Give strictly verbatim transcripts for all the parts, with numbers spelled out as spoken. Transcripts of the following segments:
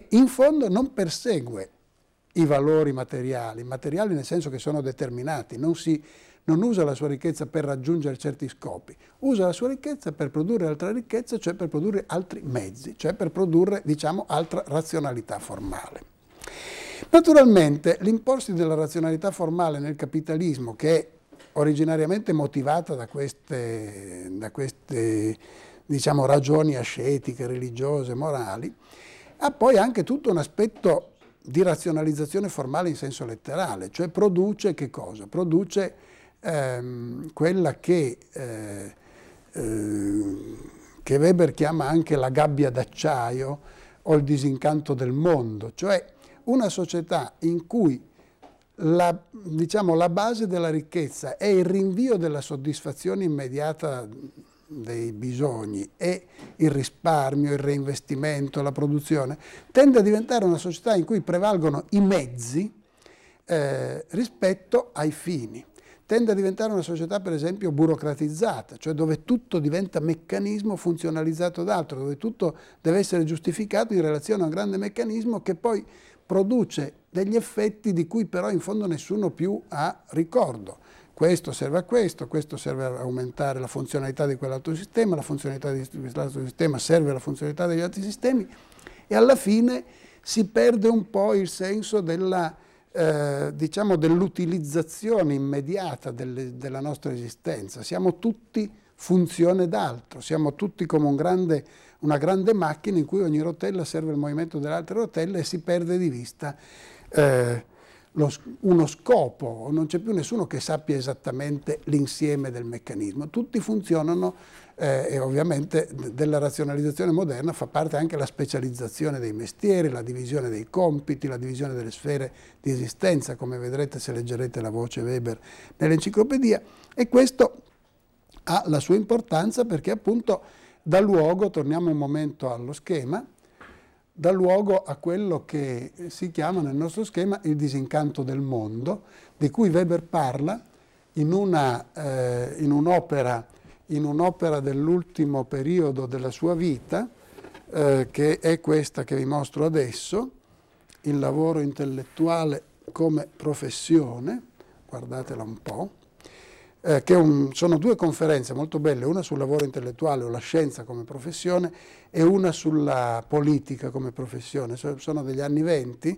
in fondo non persegue i valori materiali, materiali nel senso che sono determinati, non, si, non usa la sua ricchezza per raggiungere certi scopi, usa la sua ricchezza per produrre altra ricchezza, cioè per produrre altri mezzi, cioè per produrre, diciamo, altra razionalità formale. Naturalmente l'imporsi della razionalità formale nel capitalismo, che è originariamente motivata da queste, da queste diciamo, ragioni ascetiche, religiose, morali, ha poi anche tutto un aspetto di razionalizzazione formale in senso letterale, cioè produce che cosa? Produce ehm, quella che, eh, eh, che Weber chiama anche la gabbia d'acciaio o il disincanto del mondo, cioè una società in cui la, diciamo, la base della ricchezza è il rinvio della soddisfazione immediata dei bisogni e il risparmio, il reinvestimento, la produzione, tende a diventare una società in cui prevalgono i mezzi eh, rispetto ai fini. Tende a diventare una società, per esempio, burocratizzata, cioè dove tutto diventa meccanismo funzionalizzato da altro, dove tutto deve essere giustificato in relazione a un grande meccanismo che poi produce degli effetti di cui però in fondo nessuno più ha ricordo. Questo serve a questo, questo serve a aumentare la funzionalità di quell'altro sistema, la funzionalità di quell'altro sistema serve alla funzionalità degli altri sistemi e alla fine si perde un po' il senso della, eh, diciamo, dell'utilizzazione immediata delle, della nostra esistenza. Siamo tutti funzione d'altro, siamo tutti come un grande, una grande macchina in cui ogni rotella serve al movimento delle altre rotelle e si perde di vista eh, Lo, uno scopo, non c'è più nessuno che sappia esattamente l'insieme del meccanismo, tutti funzionano eh, e ovviamente della razionalizzazione moderna fa parte anche la specializzazione dei mestieri, la divisione dei compiti, la divisione delle sfere di esistenza, come vedrete se leggerete la voce Weber nell'enciclopedia, e questo ha la sua importanza perché appunto dà luogo, torniamo un momento allo schema, dà luogo a quello che si chiama nel nostro schema il disincanto del mondo, di cui Weber parla in, una, eh, in un'opera, in un'opera dell'ultimo periodo della sua vita, eh, che è questa che vi mostro adesso, Il lavoro intellettuale come professione, guardatela un po', Eh, che un, sono due conferenze molto belle, una sul lavoro intellettuale o la scienza come professione e una sulla politica come professione. So, sono degli anni venti,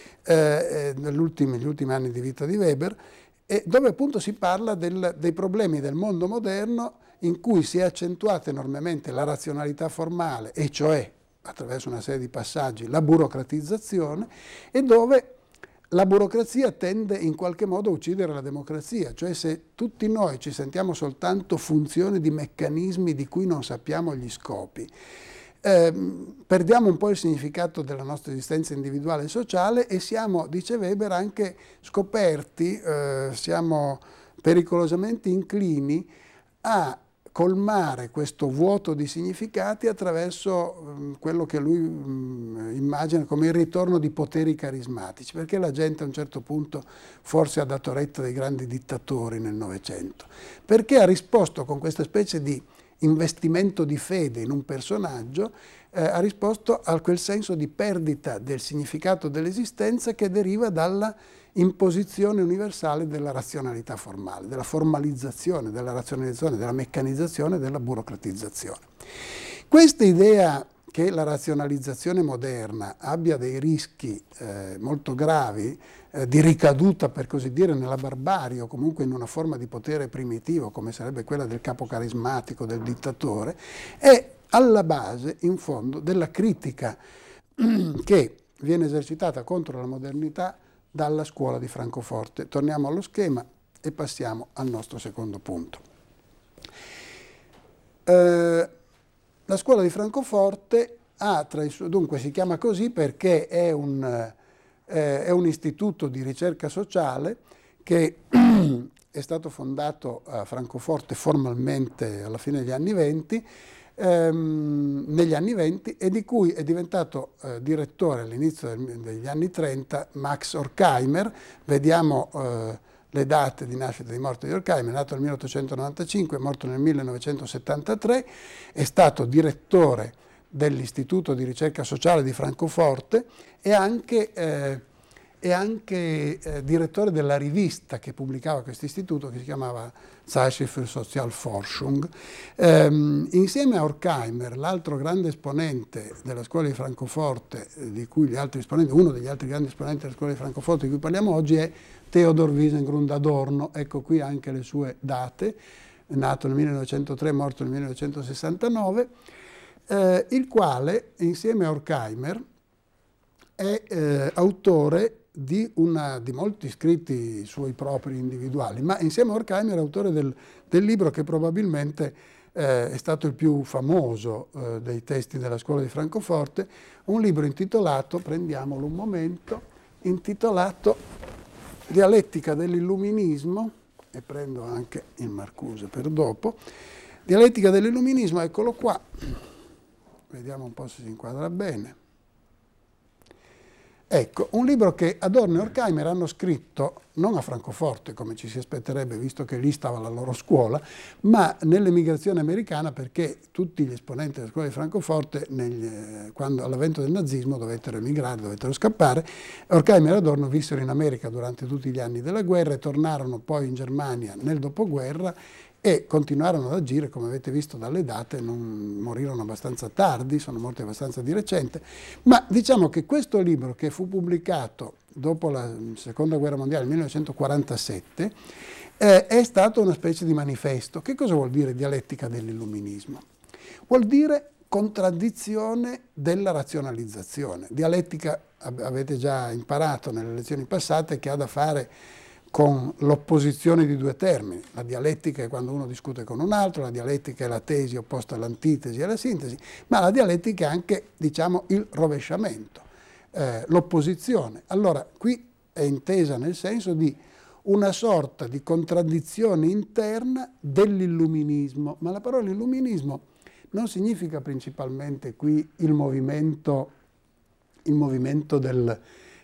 eh, negli ultimi, gli ultimi anni di vita di Weber, e dove appunto si parla del, dei problemi del mondo moderno in cui si è accentuata enormemente la razionalità formale, e cioè, attraverso una serie di passaggi, la burocratizzazione, e dove la burocrazia tende in qualche modo a uccidere la democrazia, cioè se tutti noi ci sentiamo soltanto funzione di meccanismi di cui non sappiamo gli scopi, eh, perdiamo un po' il significato della nostra esistenza individuale e sociale e siamo, dice Weber, anche scoperti, eh, siamo pericolosamente inclini a colmare questo vuoto di significati attraverso um, quello che lui um, immagina come il ritorno di poteri carismatici, perché la gente a un certo punto forse ha dato retta dei grandi dittatori nel Novecento, perché ha risposto con questa specie di investimento di fede in un personaggio, eh, ha risposto a quel senso di perdita del significato dell'esistenza che deriva dalla imposizione universale della razionalità formale, della formalizzazione, della razionalizzazione, della meccanizzazione, della burocratizzazione. Questa idea che la razionalizzazione moderna abbia dei rischi eh, molto gravi eh, di ricaduta, per così dire, nella barbarie o comunque in una forma di potere primitivo, come sarebbe quella del capo carismatico, del dittatore, è alla base, in fondo, della critica che viene esercitata contro la modernità dalla scuola di Francoforte. Torniamo allo schema e passiamo al nostro secondo punto. Eh, la scuola di Francoforte ha tra i suoi, dunque si chiama così perché è un, eh, è un istituto di ricerca sociale che è stato fondato a Francoforte formalmente alla fine degli anni venti, ehm, negli anni venti, e di cui è diventato eh, direttore all'inizio del, degli anni trenta Max Horkheimer. Vediamo eh, le date di nascita e di morte di Horkheimer: è nato nel milleottocentonovantacinque, è morto nel millenovecentosettantatré, è stato direttore dell'Istituto di Ricerca Sociale di Francoforte e anche, eh, e anche eh, direttore della rivista che pubblicava questo istituto, che si chiamava Zeitschrift für Sozialforschung. Ehm, insieme a Horkheimer, l'altro grande esponente della scuola di Francoforte, eh, di cui gli altri esponenti, uno degli altri grandi esponenti della scuola di Francoforte di cui parliamo oggi è Theodor Wiesengrund Adorno. Ecco qui anche le sue date, nato nel millenovecentotre, morto nel millenovecentosessantanove, eh, il quale, insieme a Horkheimer, è eh, autore di, una, di molti scritti suoi propri individuali, ma insieme a Horkheimer è autore del, del libro che probabilmente eh, è stato il più famoso eh, dei testi della scuola di Francoforte, un libro intitolato, prendiamolo un momento, intitolato Dialettica dell'Illuminismo, e prendo anche il Marcuse per dopo. Dialettica dell'Illuminismo, eccolo qua, vediamo un po' se si inquadra bene. Ecco, un libro che Adorno e Horkheimer hanno scritto non a Francoforte, come ci si aspetterebbe, visto che lì stava la loro scuola, ma nell'emigrazione americana, perché tutti gli esponenti della scuola di Francoforte, negli, quando, all'avvento del nazismo, dovettero emigrare, dovettero scappare. Horkheimer e Adorno vissero in America durante tutti gli anni della guerra e tornarono poi in Germania nel dopoguerra e continuarono ad agire, come avete visto dalle date, non morirono abbastanza tardi, sono morti abbastanza di recente, ma diciamo che questo libro, che fu pubblicato dopo la Seconda Guerra Mondiale, nel millenovecentoquarantasette, eh, è stato una specie di manifesto. Che cosa vuol dire dialettica dell'illuminismo? Vuol dire contraddizione della razionalizzazione. Dialettica, avete già imparato nelle lezioni passate, che ha da fare con l'opposizione di due termini. La dialettica è quando uno discute con un altro, la dialettica è la tesi opposta all'antitesi e alla sintesi, ma la dialettica è anche, diciamo, il rovesciamento, eh, l'opposizione. Allora, qui è intesa nel senso di una sorta di contraddizione interna dell'illuminismo, ma la parola illuminismo non significa principalmente qui il movimento, il movimento del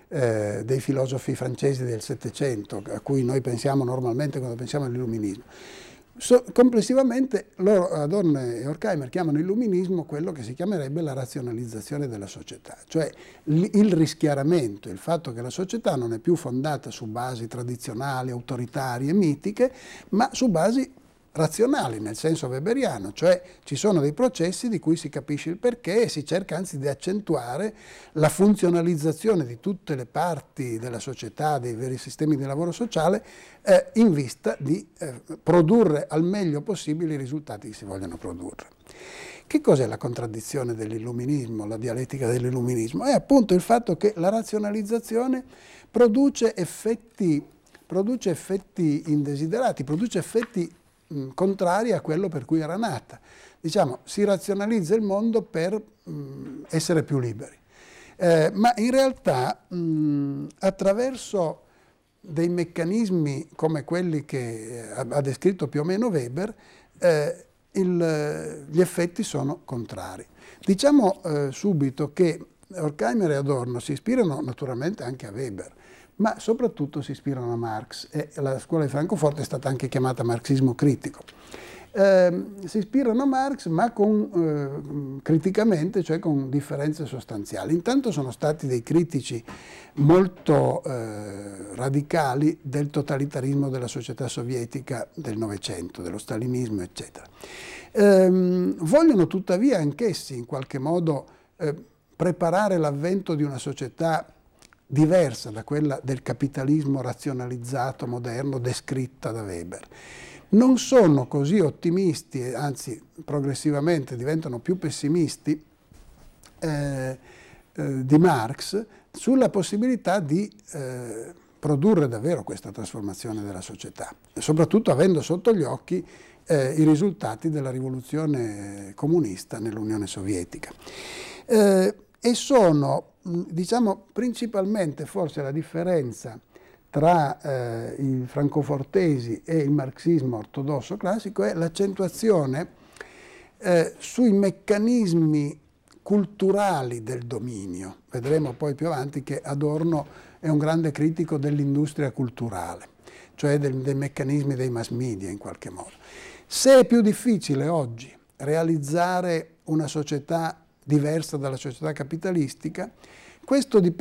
Eh, dei filosofi francesi del Settecento, a cui noi pensiamo normalmente quando pensiamo all'illuminismo. So, complessivamente loro, Adorno e Horkheimer, chiamano illuminismo quello che si chiamerebbe la razionalizzazione della società, cioè l- il rischiaramento, il fatto che la società non è più fondata su basi tradizionali, autoritarie, mitiche, ma su basi razionali nel senso weberiano, cioè ci sono dei processi di cui si capisce il perché e si cerca anzi di accentuare la funzionalizzazione di tutte le parti della società, dei veri sistemi di lavoro sociale, eh, in vista di eh, produrre al meglio possibile i risultati che si vogliono produrre. Che cos'è la contraddizione dell'illuminismo, la dialettica dell'illuminismo? È appunto il fatto che la razionalizzazione produce effetti, produce effetti indesiderati, produce effetti contrari a quello per cui era nata. Diciamo, si razionalizza il mondo per mh, essere più liberi. Eh, ma in realtà mh, attraverso dei meccanismi come quelli che ha, ha descritto più o meno Weber, eh, il, gli effetti sono contrari. Diciamo eh, subito che Horkheimer e Adorno si ispirano naturalmente anche a Weber, ma soprattutto si ispirano a Marx, e la scuola di Francoforte è stata anche chiamata marxismo critico. Eh, si ispirano a Marx, ma con, eh, criticamente, cioè con differenze sostanziali. Intanto sono stati dei critici molto eh, radicali del totalitarismo della società sovietica del Novecento, dello stalinismo, eccetera. Eh, vogliono tuttavia anch'essi in qualche modo eh, preparare l'avvento di una società diversa da quella del capitalismo razionalizzato moderno descritta da Weber. Non sono così ottimisti, anzi progressivamente diventano più pessimisti eh, eh, di Marx sulla possibilità di eh, produrre davvero questa trasformazione della società, soprattutto avendo sotto gli occhi eh, i risultati della rivoluzione comunista nell'Unione Sovietica. Eh, e sono diciamo principalmente forse la differenza tra eh, i francofortesi e il marxismo ortodosso classico è l'accentuazione eh, sui meccanismi culturali del dominio. Vedremo poi più avanti che Adorno è un grande critico dell'industria culturale, cioè del, dei meccanismi dei mass media in qualche modo. Se è più difficile oggi realizzare una società diversa dalla società capitalistica. Questo